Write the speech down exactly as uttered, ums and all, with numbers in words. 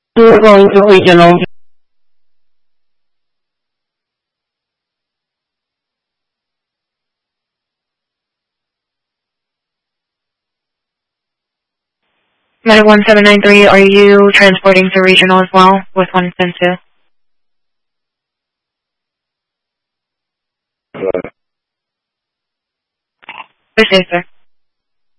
We're going to regional. Medic one seven nine three, are you transporting to regional as well with one ten two? Uh, Good day, sir.